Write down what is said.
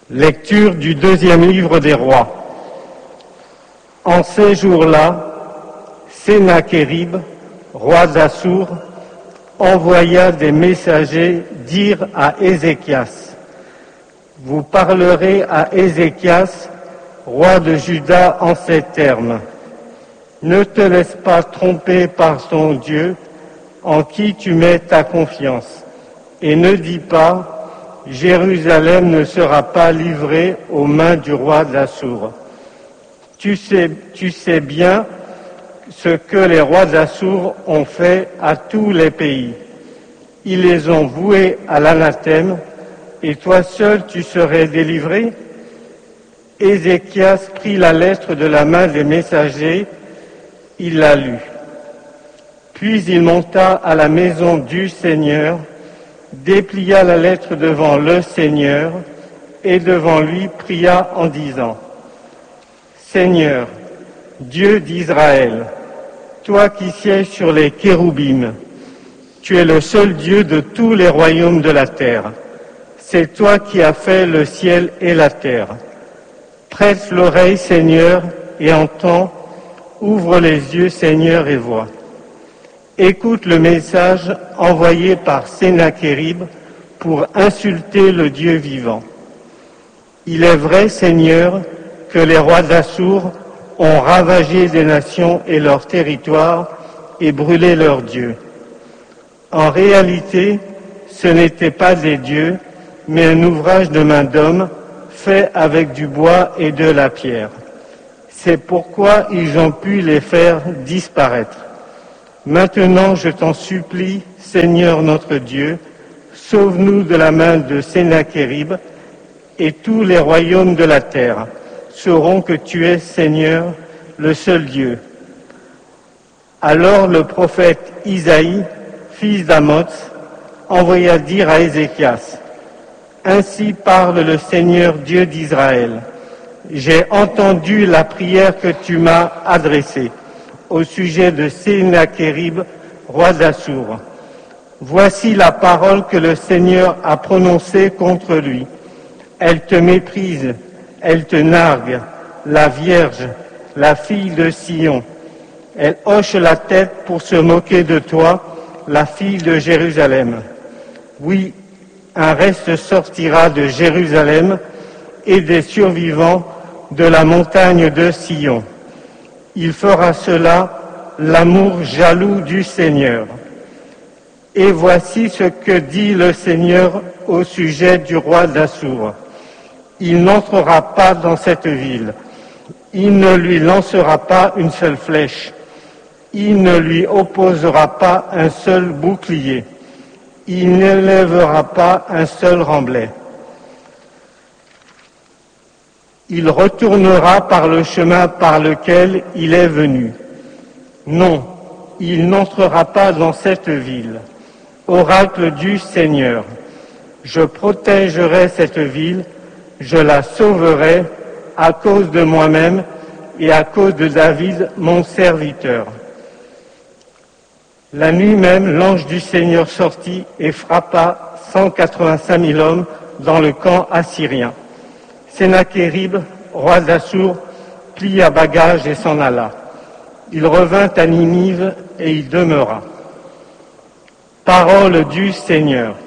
Lecture du deuxième livre des rois. En ces jours-là, Sennachérib, roi d'Assur, envoya des messagers dire à Ézéchias: « Vous parlerez à Ézéchias, roi de Juda, en ces termes. Ne te laisse pas tromper par ton Dieu, en qui tu mets ta confiance, et ne dis pas: Jérusalem ne sera pas livrée aux mains du roi d'Assur. Tu sais bien ce que les rois d'Assur ont fait à tous les pays. Ils les ont voués à l'anathème, et toi seul tu serais délivré. » Ézéchias prit la lettre de la main des messagers, il la lut. Puis il monta à la maison du Seigneur, déplia la lettre devant le Seigneur, et devant lui pria en disant: « Seigneur, Dieu d'Israël, toi qui sièges sur les kéroubim, tu es le seul Dieu de tous les royaumes de la terre. C'est toi qui as fait le ciel et la terre. Prête l'oreille, Seigneur, et entends, ouvre les yeux, Seigneur, et vois. Écoute le message envoyé par Sennachérib pour insulter le Dieu vivant. Il est vrai, Seigneur, que les rois d'Assur ont ravagé des nations et leurs territoires et brûlé leurs dieux. En réalité, ce n'étaient pas des dieux, mais un ouvrage de main d'homme fait avec du bois et de la pierre. C'est pourquoi ils ont pu les faire disparaître. Maintenant, je t'en supplie, Seigneur notre Dieu, sauve-nous de la main de Sennachérib, et tous les royaumes de la terre sauront que tu es, Seigneur, le seul Dieu. » Alors le prophète Isaïe, fils d'Amoz, envoya dire à Ézéchias: « Ainsi parle le Seigneur Dieu d'Israël. J'ai entendu la prière que tu m'as adressée au sujet de Sennachérib, roi d'Assur. Voici la parole que le Seigneur a prononcée contre lui. Elle te méprise, elle te nargue, la Vierge, la fille de Sion. Elle hoche la tête pour se moquer de toi, la fille de Jérusalem. Oui, un reste sortira de Jérusalem et des survivants de la montagne de Sion. Il fera cela, l'amour jaloux du Seigneur. Et voici ce que dit le Seigneur au sujet du roi d'Assur. Il n'entrera pas dans cette ville. Il ne lui lancera pas une seule flèche. Il ne lui opposera pas un seul bouclier. Il n'élèvera pas un seul remblai. Il retournera par le chemin par lequel il est venu. Non, il n'entrera pas dans cette ville. Oracle du Seigneur, je protégerai cette ville, je la sauverai à cause de moi-même et à cause de David, mon serviteur. » La nuit même, l'ange du Seigneur sortit et frappa 185 000 hommes dans le camp assyrien. Sennachérib, roi d'Assur, plia bagages et s'en alla. Il revint à Ninive et y demeura. Parole du Seigneur.